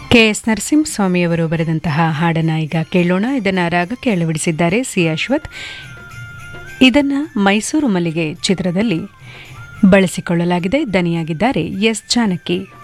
KS. ನರಸಿಂಹಸ್ವಾಮಿಯವರು ಬರೆದಂತಹ ಹಾಡನ್ನು ಈಗ ಕೇಳೋಣ. ಇದನ್ನು ರಾಗಕ್ಕೆ ಅಳವಡಿಸಿದ್ದಾರೆ ಸಿ ಅಶ್ವಥ್. ಇದನ್ನು ಮೈಸೂರು ಮಲ್ಲಿಗೆ ಚಿತ್ರದಲ್ಲಿ ಬಳಸಿಕೊಳ್ಳಲಾಗಿದೆ. ದನಿಯಾಗಿದ್ದಾರೆ ಎಸ್ ಜಾನಕಿ.